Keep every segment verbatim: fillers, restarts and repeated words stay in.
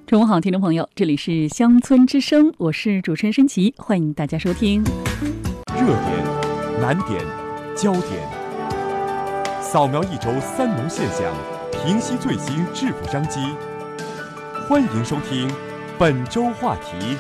中午好，听众朋友，这里是乡村之声，我是主持人申琪，欢迎大家收听。 热点、难点、焦点，扫描一周三农现象，平息最新致富商机。欢迎收听本周话题。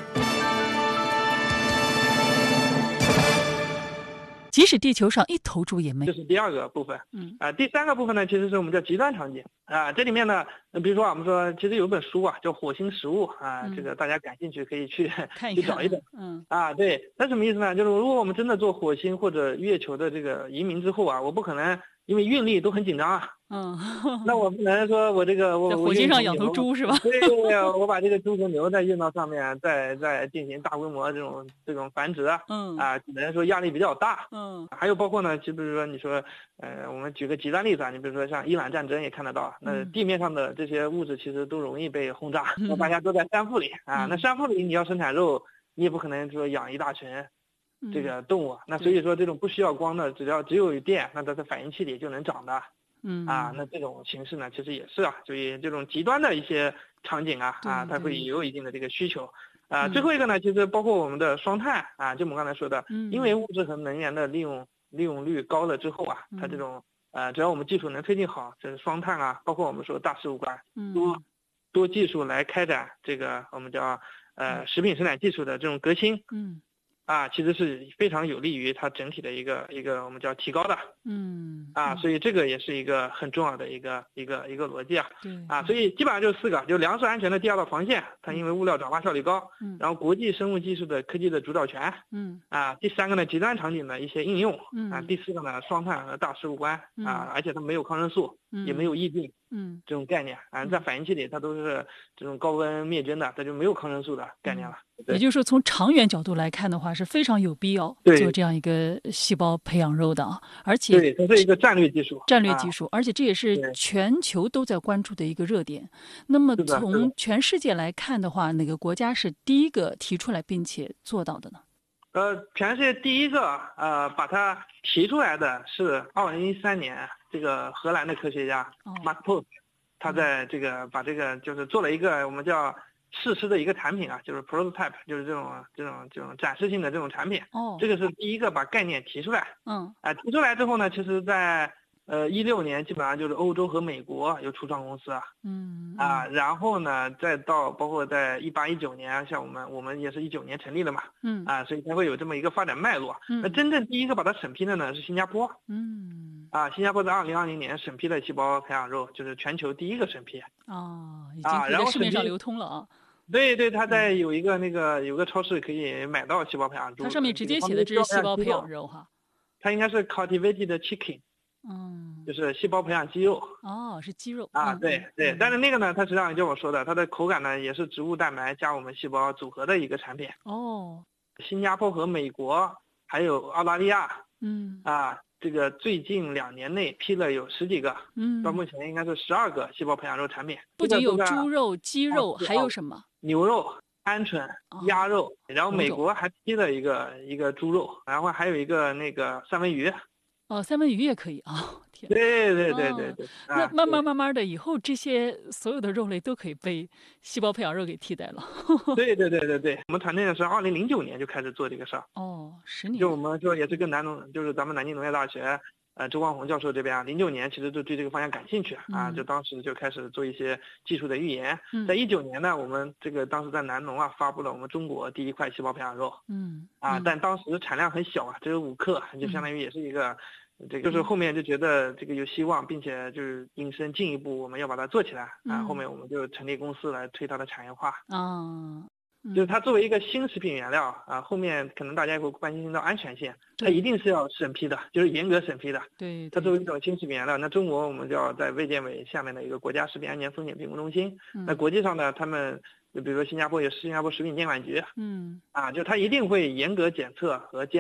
即使地球上一头猪也没有， 这是第二个部分。 嗯啊、呃，第三个部分呢，其实是我们叫极端场景啊、呃。这里面呢，比如说我们说，其实有本书啊，叫《火星食物》啊、呃嗯，这个大家感兴趣可以去看一看去找一本。 嗯啊，对，那什么意思呢？就是如果我们真的做火星或者月球的这个移民之后啊，我不可能因为运力都很紧张啊。 嗯， 那我不能说我这个我在火星上养头猪是吧？ 对对对，我把这个猪和牛再运到上面，再再进行大规模这种这种繁殖啊， 嗯啊，只能说压力比较大。 嗯， 还有包括呢，就比如说你说，呃，我们举个极端例子啊，你比如说像伊朗战争也看得到，那地面上的这些物质其实都容易被轰炸，那、嗯、大家都在山腹里啊，那山腹里你要生产肉，你也不可能说养一大群这个动物，那所以说这种不需要光的，只要只有电，那它在反应器里就能长的。 嗯啊，那这种形式呢，其实也是啊，所以这种极端的一些场景啊，啊，它会也有一定的这个需求。啊， 嗯、 最后一个呢，其实包括我们的双碳啊，就我们刚才说的， 嗯、 因为物质和能源的利用利用率高了之后啊，它这种呃，只要我们技术能推进好，这是双碳啊，包括我们说大事务管，多多技术来开展这个我们叫呃食品生产技术的这种革新。 嗯。 啊，其实是非常有利于它整体的一个一个我们叫提高的， 嗯， 啊，所以这个也是一个很重要的一个一个一个逻辑啊， 对， 啊，所以基本上就四个，就粮食安全的第二道防线，它因为物料转化效率高， 嗯， 然后国际生物技术的科技的主导权， 嗯， 啊，第三个呢极端场景的一些应用， 嗯， 啊，第四个呢双碳和大事务关， 嗯、 啊，而且它没有抗生素， 嗯、 也没有疫病， 嗯， 这种概念啊，在反应器里它都是这种高温灭菌的，它就没有抗生素的概念了。 也就是说，从长远角度来看的话，是非常有必要做这样一个细胞培养肉的啊，而且对，它是一个战略技术， 战略技术，啊、而且这也是全球都在关注的一个热点。那么从全世界来看的话，哪个国家是第一个提出来并且做到的呢？ 呃，全世界第一个呃把它提出来的是二零一三年，这个荷兰的科学家 Mark Post，、哦、他在这个把这个就是做了一个我们叫试吃的一个产品啊，就是 prototype， 就是这种这种这种展示性的这种产品。 哦， 这个是第一个把概念提出来。 嗯， 啊、呃，提出来之后呢，其实在呃一六年基本上就是欧洲和美国有初创公司啊。 嗯。 啊，然后呢，再到包括在一八一九年，像我们我们也是一九年成立的嘛。 嗯。 啊，所以才会有这么一个发展脉络。 嗯。 那真正第一个把它审批的呢是新加坡。 嗯。 啊，新加坡在二零二零年审批了细胞培养肉，就是全球第一个审批。 哦，已经可以在市面上流通了啊。 对对，它在有一个那个有个超市可以买到细胞培养猪， 它上面直接写的这是细胞培养肉哈。 它应该是 cultivated chicken， 嗯， 就是细胞培养鸡肉。 哦，是鸡肉啊， 嗯、 对对、嗯，但是那个呢，它实际上就我说的，它的口感呢也是植物蛋白加我们细胞组合的一个产品。 哦， 新加坡和美国还有澳大利亚， 嗯啊，这个最近两年内批了有十几个， 嗯， 到目前应该是十二个细胞培养肉产品， 不仅有猪肉、鸡肉，还有什么？ 牛肉、鹌鹑、鸭肉，然后美国还批了一个一个猪肉，然后还有一个那个三文鱼。 哦，三文鱼也可以啊！哦、天， 对对对对对。 哦、那慢慢慢慢的，以后这些所有的肉类都可以被细胞培养肉给替代了。 对对对对对，我们团队呢是二零零九年就开始做这个事儿。 哦，十年。 就我们说也是跟南农，就是咱们南京农业大学。呃，周光红教授这边啊，零九年其实就对这个方向感兴趣啊， 嗯、 就当时就开始做一些技术的预研。 嗯、 在一九年呢，我们这个当时在南农啊发布了我们中国第一块细胞培养肉。 嗯啊， 嗯但当时产量很小啊，只有五克，就相当于也是一个，嗯、这个就是后面就觉得这个有希望，并且就是引申进一步我们要把它做起来啊， 嗯、 后面我们就成立公司来推它的产业化。 啊。 就是它作为一个新食品原料啊，后面可能大家也会关心到安全性，它一定是要审批的，就是严格审批的。 对， 它作为一种新食品原料，那中国我们就要在卫健委下面的一个国家食品安全风险评估中心。 嗯、 那国际上呢，他们就比如说新加坡有新加坡食品监管局， 嗯， 啊，就它一定会严格检测和监。